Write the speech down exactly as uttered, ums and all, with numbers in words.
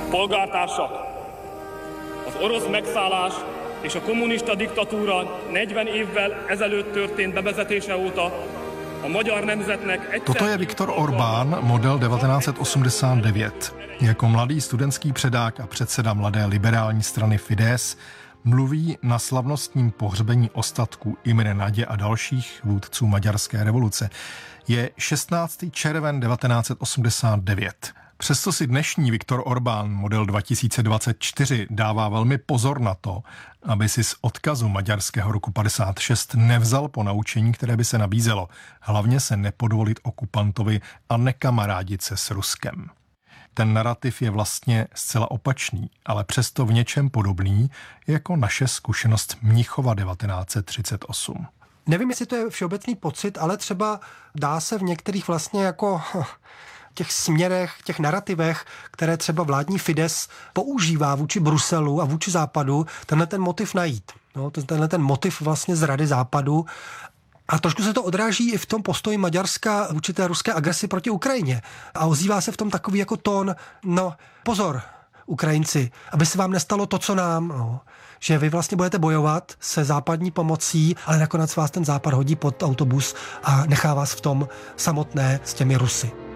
Polgártársak, az orosz megszállás és a kommunista diktatúra negyven évvel ezelőtt történt bevezetése óta a magyar nemzetnek... Toto je Viktor Orbán, model devatenáct set osmdesát devět. Jako mladý studentský předák a předseda mladé liberální strany Fidesz mluví na slavnostním pohřbení ostatků Imre Nadě a dalších vůdců maďarské revoluce. Je šestnáctého června devatenáct set osmdesát devět. Přesto si dnešní Viktor Orbán, model dva tisíce dvacet čtyři, dává velmi pozor na to, aby si z odkazu maďarského roku padesát šest nevzal ponaučení, které by se nabízelo. Hlavně se nepodvolit okupantovi a nekamarádit se s Ruskem. Ten narrativ je vlastně zcela opačný, ale přesto v něčem podobný jako naše zkušenost Mnichova devatenáct set třicet osm. Nevím, jestli to je všeobecný pocit, ale třeba dá se v některých vlastně jako těch směrech, těch narrativech, které třeba vládní Fidesz používá vůči Bruselu a vůči Západu, tenhle ten motiv najít. No, tenhle ten motiv vlastně zrady Západu. A trošku se to odráží i v tom postoji Maďarska vůči té ruské agresi proti Ukrajině. A ozývá se v tom takový jako tón, no pozor, Ukrajinci, aby se vám nestalo to, co nám, no. Že vy vlastně budete bojovat se západní pomocí, ale nakonec vás ten Západ hodí pod autobus a nechá vás v tom samotné s těmi Rusy.